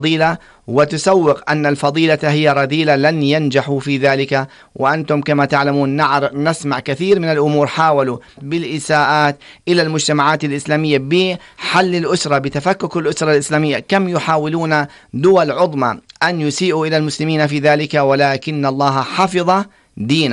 فضيلة وتسوق أن الفضيلة هي رذيلة، لن ينجحوا في ذلك. وأنتم كما تعلمون نسمع كثير من الأمور حاولوا بالإساءات إلى المجتمعات الإسلامية بحل الأسرة، بتفكك الأسرة الإسلامية. كم يحاولون دول عظمى أن يسيئوا إلى المسلمين في ذلك، ولكن الله حفظ دينه.